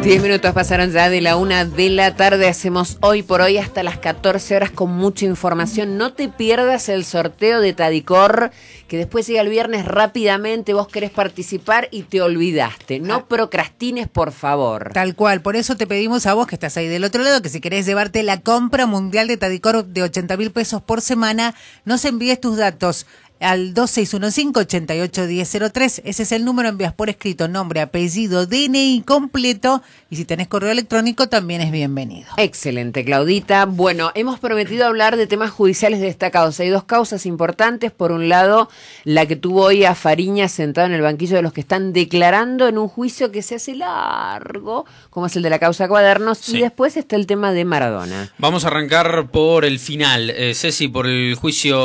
10 minutos pasaron ya de la 1 de la tarde. Hacemos hoy por hoy hasta las 14 horas con mucha información. No te pierdas el sorteo de Tadicor, que después llega el viernes rápidamente. Vos querés participar y te olvidaste. No procrastines, por favor. Tal cual. Por eso te pedimos a vos, que estás ahí del otro lado, que si querés llevarte la compra mundial de Tadicor de 80.000 pesos por semana, nos envíes tus datos al 2615-881003. Ese es el número, envías por escrito nombre, apellido, DNI completo, y si tenés correo electrónico también es bienvenido. Excelente, Claudita. Bueno, hemos prometido hablar de temas judiciales destacados. Hay dos causas importantes. Por un lado, la que tuvo hoy a Fariñas sentado en el banquillo de los que están declarando en un juicio que se hace largo, como es el de la causa Cuadernos, sí. Y después está el tema de Maradona. Vamos a arrancar por el final, Ceci, por el juicio